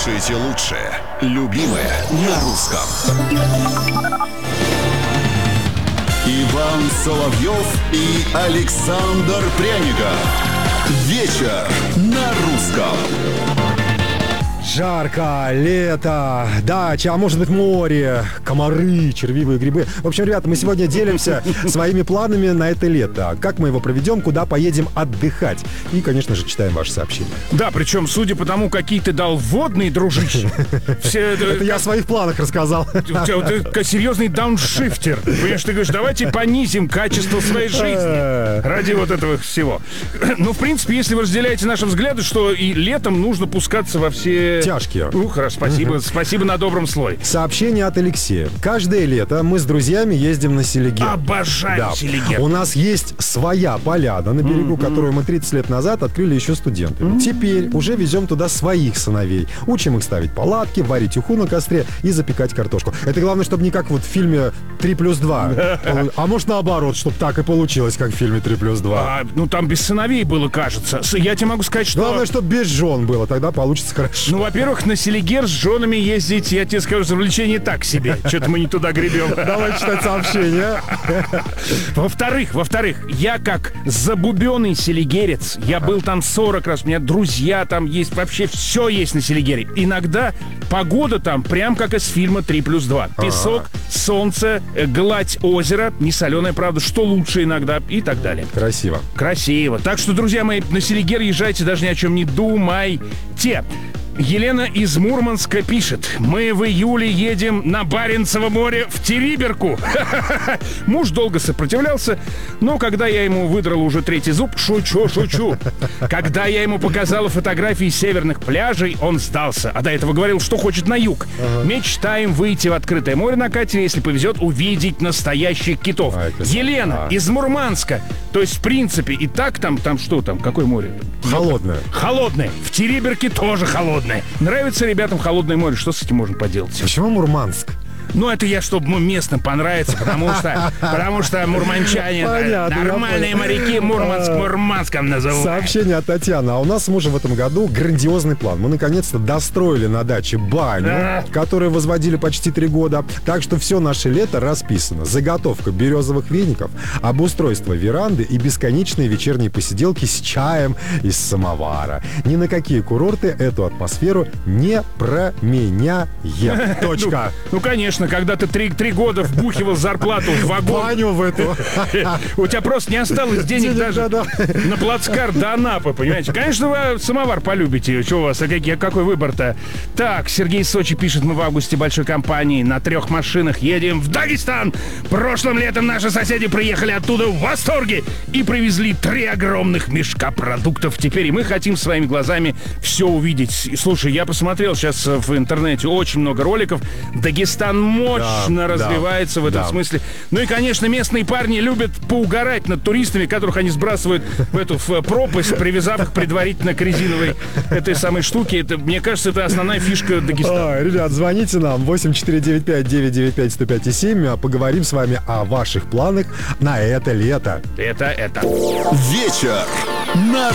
слушаете лучшее, любимое на русском. Иван Соловьев и Александр Пряников. Вечер на русском. Жарко, лето, дача, а может быть море, комары, червивые грибы. В общем, ребята, мы сегодня делимся своими планами на это лето. Как мы его проведем, куда поедем отдыхать. И, конечно же, читаем ваши сообщения. Да, причем, судя по тому, какие ты дал вводные, дружище. Это я о своих планах рассказал. Ты серьезный дауншифтер. Понимаешь, ты говоришь, давайте понизим качество своей жизни ради вот этого всего. Ну, в принципе, если вы разделяете наши взгляды, что и летом нужно пускаться во все... Тяжкие. Хорошо, спасибо на добром слое. Сообщение от Алексея. Каждое лето мы с друзьями ездим на Селигер. Обожаю Селигер. У нас есть своя поляна на берегу, которую мы 30 лет назад открыли еще студентами. Теперь уже везем туда своих сыновей. Учим их ставить палатки, варить уху на костре и запекать картошку. Это главное, чтобы не как вот в фильме 3+2. А может наоборот, чтобы так и получилось, как в фильме 3+2. Ну там без сыновей было, кажется. Я тебе могу сказать, что... Главное, чтобы без жен было, тогда получится хорошо. Ну, во-первых, на Селигер с женами ездить, я тебе скажу, развлечение так себе. Что-то мы не туда гребем. Давай читать сообщение. Во-вторых, я как забубенный селигерец, я был там 40 раз, у меня друзья там есть, вообще все есть на Селигере. Иногда погода там прям как из фильма 3+2. Песок, солнце, гладь озера, не соленая, правда, что лучше иногда и так далее. Красиво. Так что, друзья мои, на Селигер езжайте, даже ни о чем не думайте. Елена из Мурманска пишет: мы в июле едем на Баренцево море в Териберку. Муж долго сопротивлялся, но когда я ему выдрал уже третий зуб, шучу. Когда я ему показала фотографии северных пляжей, он сдался. А до этого говорил, что хочет на юг. Мечтаем выйти в открытое море на катере, если повезет, увидеть настоящих китов. Елена из Мурманска. То есть, в принципе, и так там что там? Какое море? Холодное. В Териберке тоже холодное. Нравится ребятам холодное море, что с этим можно поделать? Почему Мурманск? Ну, это я, чтобы местным понравится, потому что мурманчане нормальные моряки Мурманском называют. Сообщение от Татьяны. А у нас с мужем в этом году грандиозный план. Мы наконец-то достроили на даче баню, которую возводили почти 3 года. Так что все наше лето расписано. Заготовка березовых веников, обустройство веранды и бесконечные вечерние посиделки с чаем из самовара. Ни на какие курорты эту атмосферу не променяем. Точка. Ну, конечно. Когда ты 3 года вбухивал зарплату в вагон... Баню в эту. У тебя просто не осталось денег даже на плацкарт до Анапы, понимаете? Конечно, вы самовар полюбите. Что у вас? Какой выбор-то? Так, Сергей из Сочи пишет: мы в августе большой компанией на 3 машинах едем в Дагестан. Прошлым летом наши соседи приехали оттуда в восторге и привезли 3 огромных мешка продуктов. Теперь и мы хотим своими глазами все увидеть. Слушай, я посмотрел сейчас в интернете очень много роликов. Дагестан мощно развивается в этом смысле. Ну и, конечно, местные парни любят поугарать над туристами, которых они сбрасывают в пропасть, привязав их предварительно к резиновой этой самой штуке. Мне кажется, это основная фишка Дагестана. Ребят, звоните нам 8495-995-105,7. Поговорим с вами о ваших планах на это лето. Это. Вечер на